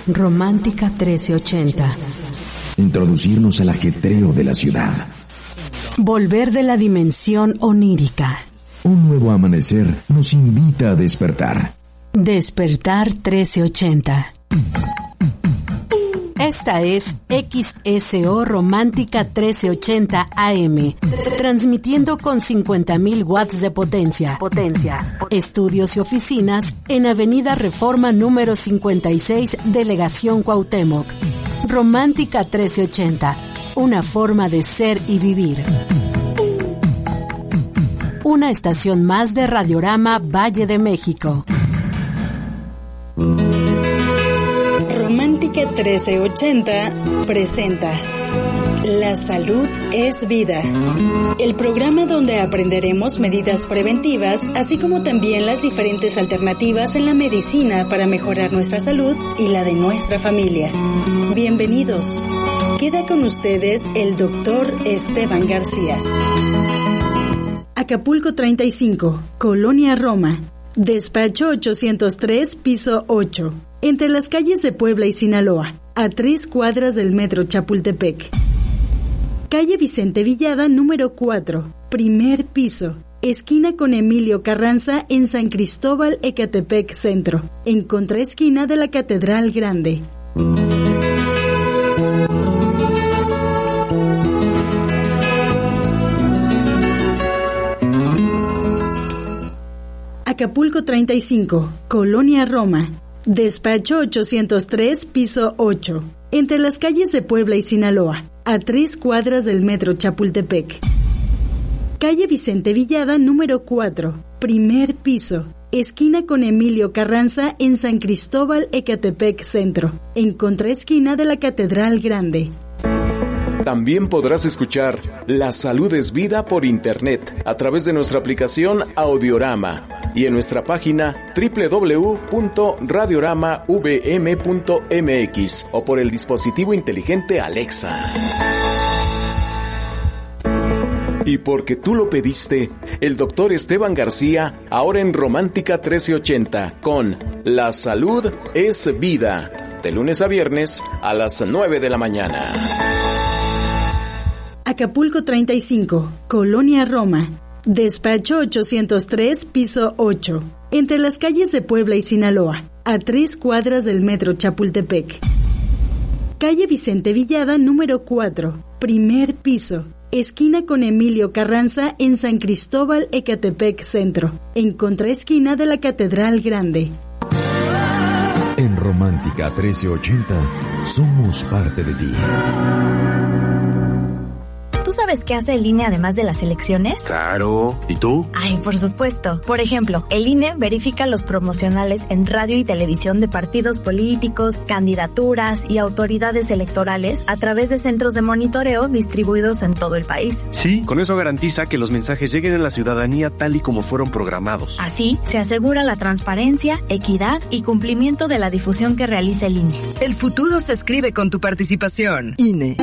Romántica 1380. Introducirnos al ajetreo de la ciudad. Volver de la dimensión onírica. Un nuevo amanecer nos invita a despertar. Despertar 1380. Esta es XSO Romántica 1380 AM, transmitiendo con 50.000 watts de potencia. Estudios y oficinas en Avenida Reforma número 56, Delegación Cuauhtémoc. Romántica 1380, una forma de ser y vivir. Una estación más de Radiorama Valle de México. Romántica 1380 presenta La Salud es Vida, el programa donde aprenderemos medidas preventivas, así como también las diferentes alternativas en la medicina para mejorar nuestra salud y la de nuestra familia. Bienvenidos. Queda con ustedes el doctor Esteban García. Acapulco 35, Colonia Roma. Despacho 803, piso 8, entre las calles de Puebla y Sinaloa, a 3 cuadras del metro Chapultepec. Calle Vicente Villada, número 4, primer piso, esquina con Emilio Carranza en San Cristóbal, Ecatepec Centro, en contraesquina de la Catedral Grande. Acapulco 35, Colonia Roma. Despacho 803, piso 8, entre las calles de Puebla y Sinaloa, a 3 cuadras del metro Chapultepec. Calle Vicente Villada, número 4, primer piso, esquina con Emilio Carranza en San Cristóbal, Ecatepec Centro, en contraesquina de la Catedral Grande. También podrás escuchar La Salud es Vida por internet a través de nuestra aplicación Audiorama y en nuestra página www.radioramavm.mx o por el dispositivo inteligente Alexa. Y porque tú lo pediste, el doctor Esteban García, ahora en Romántica 1380, con La Salud es Vida, de lunes a viernes a las 9 de la mañana. Acapulco 35, Colonia Roma. Despacho 803, piso 8, entre las calles de Puebla y Sinaloa, a 3 cuadras del metro Chapultepec. Calle Vicente Villada, número 4, primer piso, esquina con Emilio Carranza en San Cristóbal, Ecatepec Centro, en contraesquina de la Catedral Grande. En Romántica 1380, somos parte de ti. ¿Tú sabes qué hace el INE además de las elecciones? Claro. ¿Y tú? Ay, por supuesto. Por ejemplo, el INE verifica los promocionales en radio y televisión de partidos políticos, candidaturas y autoridades electorales a través de centros de monitoreo distribuidos en todo el país. Sí, con eso garantiza que los mensajes lleguen a la ciudadanía tal y como fueron programados. Así, se asegura la transparencia, equidad y cumplimiento de la difusión que realiza el INE. El futuro se escribe con tu participación. INE.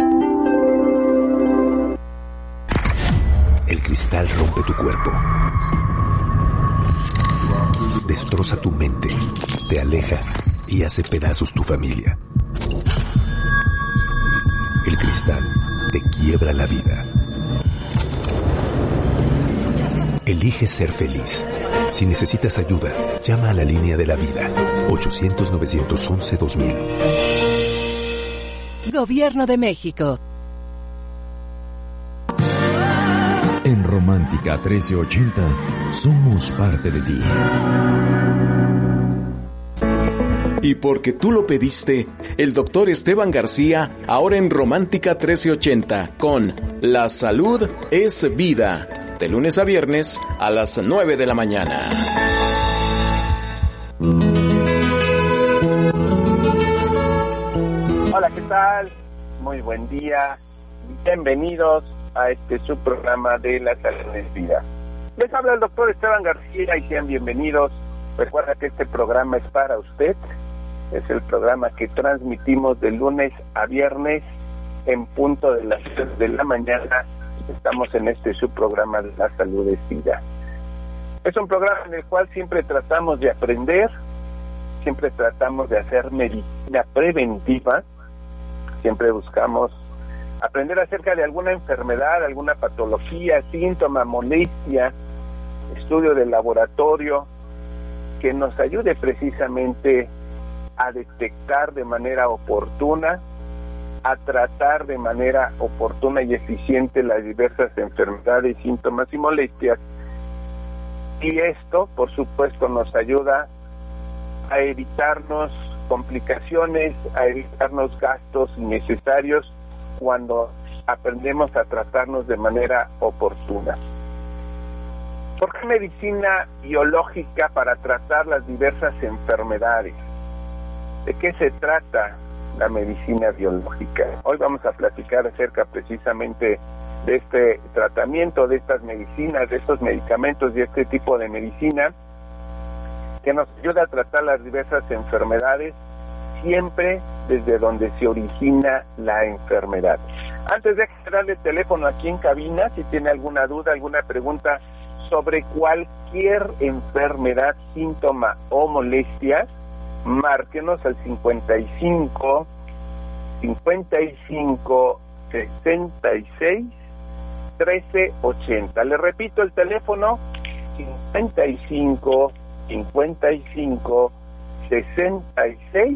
El cristal rompe tu cuerpo, destroza tu mente, te aleja y hace pedazos tu familia. El cristal te quiebra la vida. Elige ser feliz. Si necesitas ayuda, llama a la línea de la vida, 800-911-2000. Gobierno de México. En Romántica 1380, somos parte de ti. Y porque tú lo pediste, el doctor Esteban García, ahora en Romántica 1380, con La Salud es Vida, de lunes a viernes a las 9 de la mañana. Hola, ¿qué tal? Muy buen día. Bienvenidos a este subprograma de La Salud es Vida. Les habla el doctor Esteban García y sean bienvenidos. Recuerda que este programa es para usted. Es el programa que transmitimos de lunes a viernes en punto de las 3 de la mañana. Estamos en este subprograma de La Salud es Vida. Es un programa en el cual siempre tratamos de aprender siempre tratamos de hacer medicina preventiva, siempre buscamos aprender acerca de alguna enfermedad, alguna patología, síntoma, molestia, estudio de laboratorio, que nos ayude precisamente a detectar de manera oportuna, a tratar de manera oportuna y eficiente las diversas enfermedades, síntomas y molestias. Y esto, por supuesto, nos ayuda a evitarnos complicaciones, a evitarnos gastos innecesarios cuando aprendemos a tratarnos de manera oportuna. ¿Por qué medicina biológica para tratar las diversas enfermedades? ¿De qué se trata la medicina biológica? Hoy vamos a platicar acerca precisamente de este tratamiento, de estas medicinas, de estos medicamentos y este tipo de medicina que nos ayuda a tratar las diversas enfermedades, siempre desde donde se origina la enfermedad. Antes de darle el teléfono aquí en cabina, si tiene alguna duda, alguna pregunta sobre cualquier enfermedad, síntoma o molestia, márquenos al 55 66 1380. Le repito el teléfono: 55 66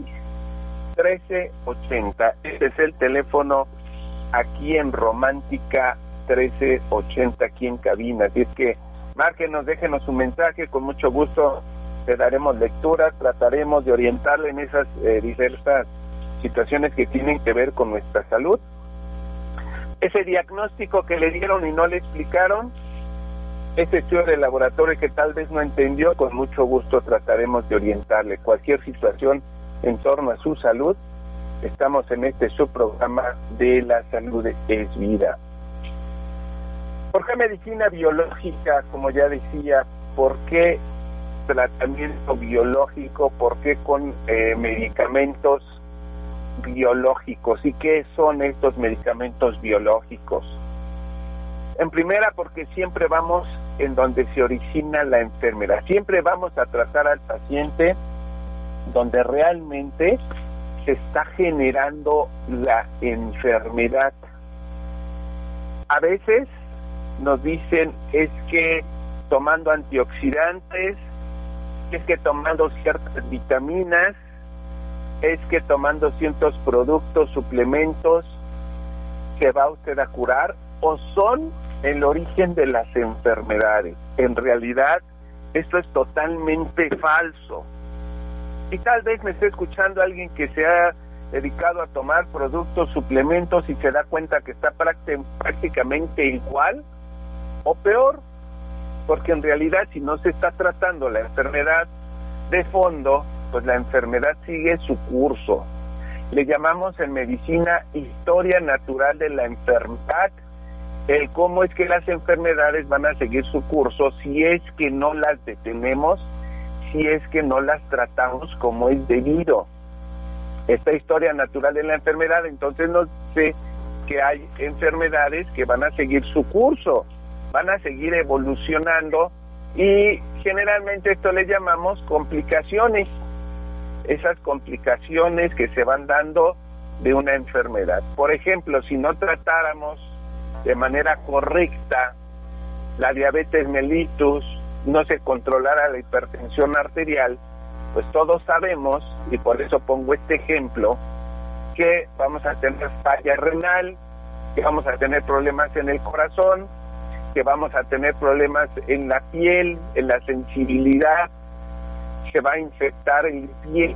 1380. Este es el teléfono aquí en Romántica 1380, aquí en cabina. Así es que márquenos, déjenos un mensaje, con mucho gusto le daremos lectura, trataremos de orientarle en esas diversas situaciones que tienen que ver con nuestra salud. Ese diagnóstico que le dieron y no le explicaron, ese estudio de laboratorio que tal vez no entendió, con mucho gusto trataremos de orientarle. Cualquier situación en torno a su salud, estamos en este subprograma de La Salud es Vida. ¿Por qué medicina biológica? Como ya decía, ¿por qué tratamiento biológico? ¿Por qué con medicamentos biológicos? ¿Y qué son estos medicamentos biológicos? En primera, porque siempre vamos en donde se origina la enfermedad. Siempre vamos a tratar al paciente donde realmente se está generando la enfermedad. A veces nos dicen, es que tomando antioxidantes, es que tomando ciertas vitaminas, es que tomando ciertos productos, suplementos, se va usted a curar, o son el origen de las enfermedades. En realidad, esto es totalmente falso. Y tal vez me esté escuchando alguien que se ha dedicado a tomar productos, suplementos, y se da cuenta que está prácticamente igual o peor, porque en realidad, si no se está tratando la enfermedad de fondo, pues la enfermedad sigue su curso. Le llamamos en medicina historia natural de la enfermedad, el cómo es que las enfermedades van a seguir su curso si es que no las detenemos, si es que no las tratamos como es debido. Esta historia natural de la enfermedad entonces nos dice que hay enfermedades que van a seguir su curso, van a seguir evolucionando, y generalmente esto le llamamos complicaciones. Esas complicaciones que se van dando de una enfermedad. Por ejemplo, si no tratáramos de manera correcta la diabetes mellitus, no se controlara la hipertensión arterial, pues todos sabemos, y por eso pongo este ejemplo, que vamos a tener falla renal, que vamos a tener problemas en el corazón, que vamos a tener problemas en la piel, en la sensibilidad, se va a infectar el piel,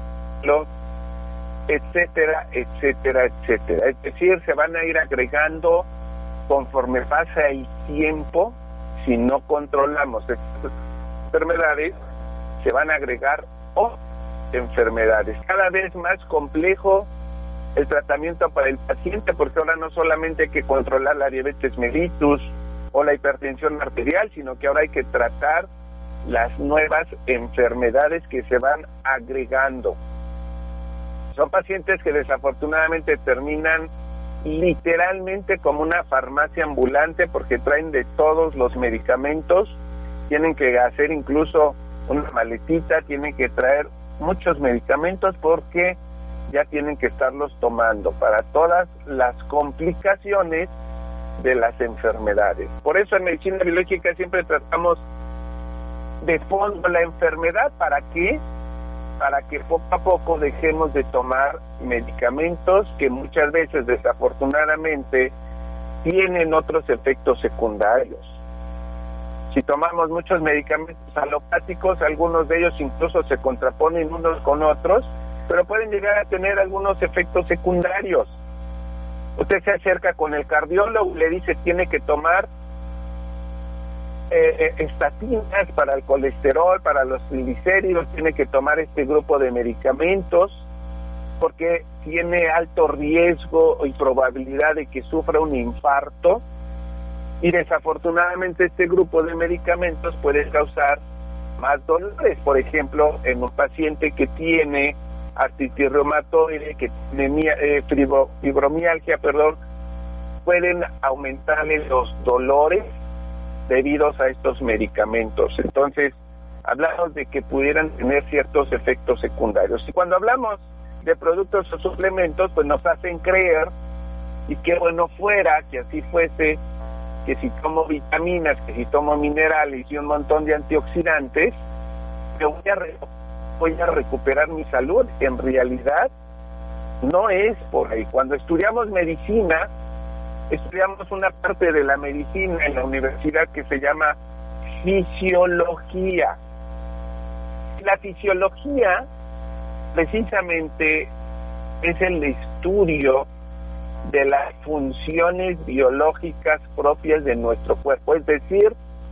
etcétera, etcétera, etcétera. Es decir, se van a ir agregando conforme pasa el tiempo. Si no controlamos estas enfermedades, se van a agregar otras enfermedades. Cada vez más complejo el tratamiento para el paciente, porque ahora no solamente hay que controlar la diabetes mellitus o la hipertensión arterial, sino que ahora hay que tratar las nuevas enfermedades que se van agregando. Son pacientes que desafortunadamente terminan literalmente como una farmacia ambulante, porque traen de todos los medicamentos, tienen que hacer incluso una maletita, tienen que traer muchos medicamentos porque ya tienen que estarlos tomando para todas las complicaciones de las enfermedades. Por eso en medicina biológica siempre tratamos de fondo la enfermedad. ¿Para qué? Para que poco a poco dejemos de tomar medicamentos que muchas veces desafortunadamente tienen otros efectos secundarios. Si tomamos muchos medicamentos alopáticos, algunos de ellos incluso se contraponen unos con otros, pero pueden llegar a tener algunos efectos secundarios. Usted se acerca con el cardiólogo y le dice tiene que tomar estatinas para el colesterol, para los triglicéridos, tiene que tomar este grupo de medicamentos porque tiene alto riesgo y probabilidad de que sufra un infarto, y desafortunadamente este grupo de medicamentos puede causar más dolores. Por ejemplo, en un paciente que tiene artritis reumatoide, que tiene fibromialgia, pueden aumentarle los dolores debidos a estos medicamentos. Entonces, hablamos de que pudieran tener ciertos efectos secundarios. Y cuando hablamos de productos o suplementos, pues nos hacen creer, y qué bueno fuera que así fuese, que si tomo vitaminas, que si tomo minerales y un montón de antioxidantes, me voy a recuperar mi salud. En realidad, no es por ahí. Cuando estudiamos medicina, estudiamos una parte de la medicina en la universidad que se llama fisiología. La fisiología precisamente es el estudio de las funciones biológicas propias de nuestro cuerpo. Es decir,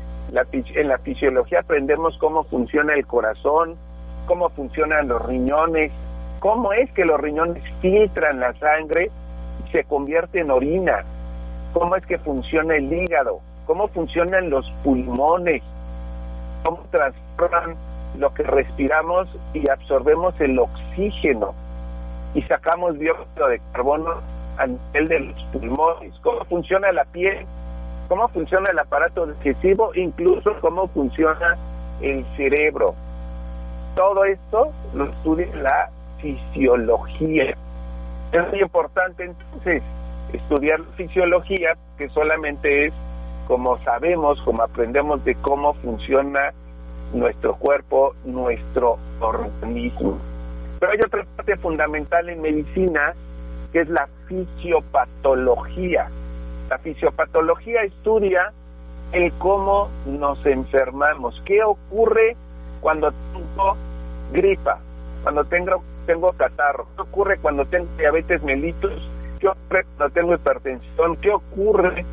en la fisiología aprendemos cómo funciona el corazón, cómo funcionan los riñones, cómo es que los riñones filtran la sangre y se convierte en orina, cómo es que funciona el hígado, cómo funcionan los pulmones, cómo transforman lo que respiramos y absorbemos el oxígeno y sacamos dióxido de carbono a nivel de los pulmones, cómo funciona la piel, cómo funciona el aparato digestivo, incluso cómo funciona el cerebro. Todo esto lo estudia la fisiología. Es muy importante entonces estudiar fisiología, que solamente es como sabemos, como aprendemos de cómo funciona nuestro cuerpo, nuestro organismo. Pero hay otra parte fundamental en medicina, que es la fisiopatología. La fisiopatología estudia el cómo nos enfermamos. ¿Qué ocurre cuando tengo gripa? Cuando tengo catarro. ¿Qué ocurre cuando tengo diabetes mellitus? ¿Qué ocurre cuando tengo hipertensión? ¿Qué ocurre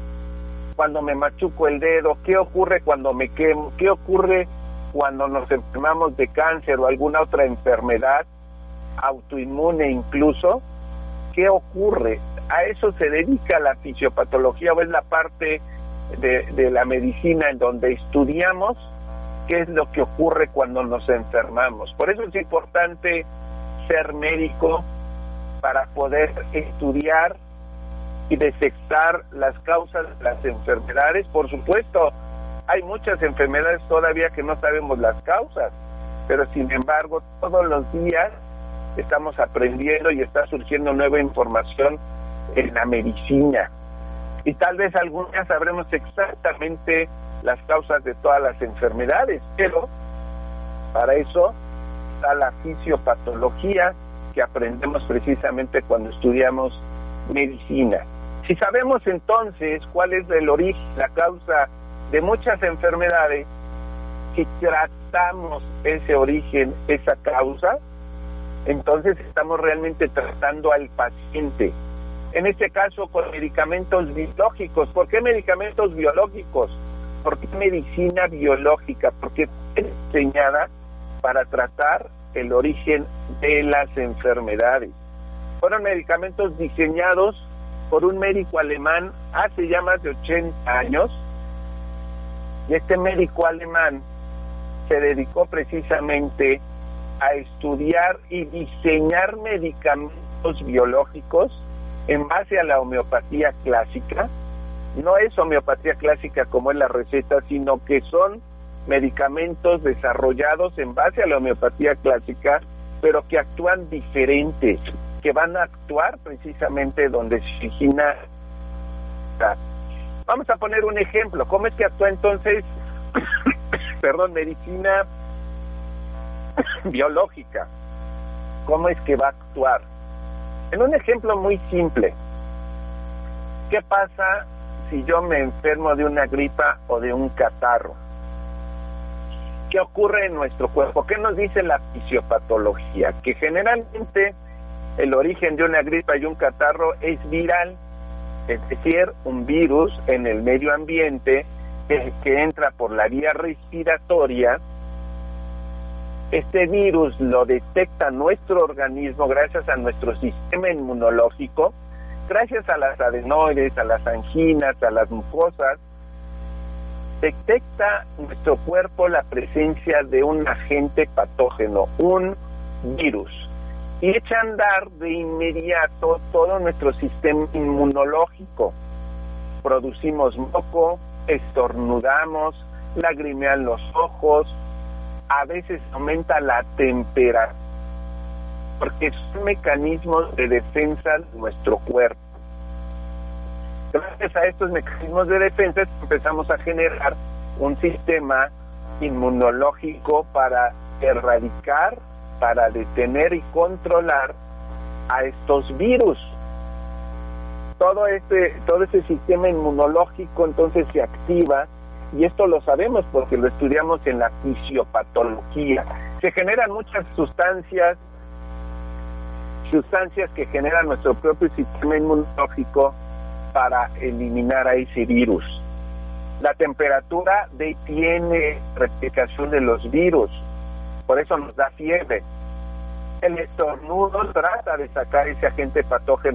cuando me machuco el dedo? ¿Qué ocurre cuando me quemo? ¿Qué ocurre cuando nos enfermamos de cáncer o alguna otra enfermedad autoinmune incluso? ¿Qué ocurre? A eso se dedica la fisiopatología, o es la parte de la medicina en donde estudiamos qué es lo que ocurre cuando nos enfermamos. Por eso es importante ser médico, para poder estudiar y detectar las causas de las enfermedades. Por supuesto, hay muchas enfermedades todavía que no sabemos las causas, pero sin embargo todos los días estamos aprendiendo y está surgiendo nueva información en la medicina. Y tal vez algún día sabremos exactamente las causas de todas las enfermedades, pero para eso está la fisiopatología, que aprendemos precisamente cuando estudiamos medicina. Si sabemos entonces cuál es el origen, la causa de muchas enfermedades, si tratamos ese origen, esa causa, entonces estamos realmente tratando al paciente. En este caso con medicamentos biológicos. ¿Por qué medicamentos biológicos? ¿Por qué medicina biológica? Porque es diseñada para tratar el origen de las enfermedades. Fueron medicamentos diseñados por un médico alemán hace ya más de 80 años, y este médico alemán se dedicó precisamente a estudiar y diseñar medicamentos biológicos en base a la homeopatía clásica. No es homeopatía clásica como es la receta, sino que son medicamentos desarrollados en base a la homeopatía clásica, pero que actúan diferente, que van a actuar precisamente donde se origina. Vamos a poner un ejemplo. ¿Cómo es que actúa entonces, medicina biológica? ¿Cómo es que va a actuar? En un ejemplo muy simple, ¿qué pasa si yo me enfermo de una gripa o de un catarro? ¿Qué ocurre en nuestro cuerpo? ¿Qué nos dice la fisiopatología? Que generalmente el origen de una gripa y un catarro es viral, es decir, un virus en el medio ambiente que entra por la vía respiratoria. Este virus lo detecta nuestro organismo gracias a nuestro sistema inmunológico, gracias a las adenoides, a las anginas, a las mucosas. Detecta nuestro cuerpo la presencia de un agente patógeno, un virus, y echa a andar de inmediato todo nuestro sistema inmunológico. Producimos moco, estornudamos, lagrimean los ojos, a veces aumenta la temperatura, porque son mecanismos de defensa de nuestro cuerpo. Gracias a estos mecanismos de defensa empezamos a generar un sistema inmunológico para erradicar, para detener y controlar a estos virus. Todo ese sistema inmunológico entonces se activa, y esto lo sabemos porque lo estudiamos en la fisiopatología. Se generan muchas sustancias que generan nuestro propio sistema inmunológico para eliminar a ese virus. La temperatura detiene la replicación de los virus, por eso nos da fiebre. El estornudo trata de sacar ese agente patógeno